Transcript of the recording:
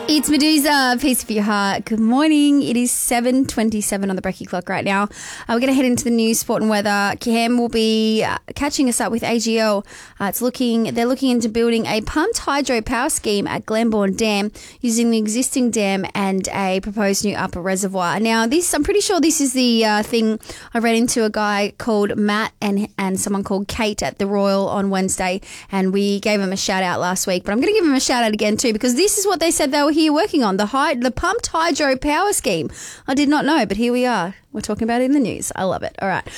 It's Medusa, Piece of Your Heart. Good morning. It is 7:27 on the Brekkie clock right now. We're going to head into the news, sport and weather. Cam will be catching us up with AGL. They're looking into building a pumped hydro power scheme at Glenbourne Dam using the existing dam and a proposed new upper reservoir. Now, I'm pretty sure this is the thing I ran into a guy called Matt and someone called Kate at the Royal on Wednesday, and we gave him a shout out last week. But I'm going to give him a shout out again too, because this is what they said they were here working on, the pumped hydro power scheme. I did not know, but here we are. We're talking about it in the news. I love it. All right.